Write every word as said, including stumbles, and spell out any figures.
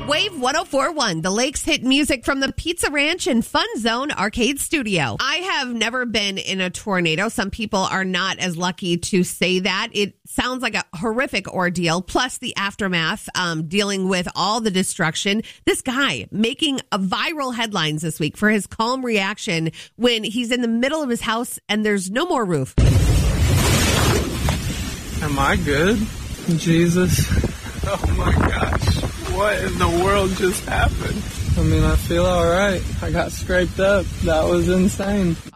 Wave one oh four point one, the Lakes hit music from the Pizza Ranch and Fun Zone Arcade Studio. I have never been in a tornado. Some people are not as lucky to say that. It sounds like a horrific ordeal, plus the aftermath, um, dealing with all the destruction. This guy making a viral headlines this week for his calm reaction when he's in the middle of his house and there's no more roof. Am I good? Jesus. Oh my gosh. What in the world just happened? I mean, I feel all right. I got scraped up. That was insane.